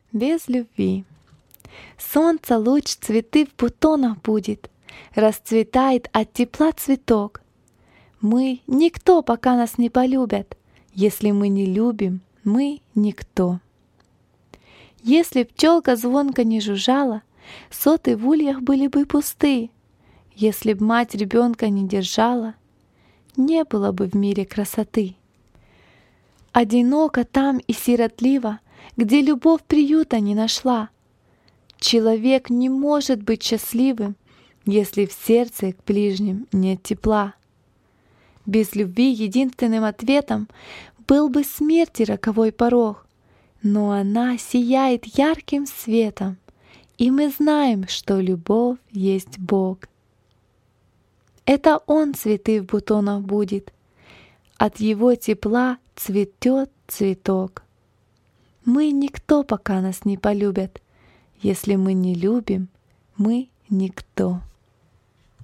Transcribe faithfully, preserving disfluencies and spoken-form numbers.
без любви. Солнце луч цветы в бутонах будет, расцветает от тепла цветок. Мы никто, пока нас не полюбят. Если мы не любим, мы никто. Если пчелка звонко не жужжала, соты в ульях были бы пусты. Если б мать ребенка не держала, не было бы в мире красоты. Одиноко там и сиротливо, где любовь приюта не нашла. Человек не может быть счастливым, если в сердце к ближним нет тепла. Без любви единственным ответом был бы смерти роковой порог, но она сияет ярким светом, и мы знаем, что любовь есть Бог. Это Он цветы в бутонах будет, от Его тепла цветет цветок. Мы никто, пока нас не полюбят. Если мы не любим, мы никто.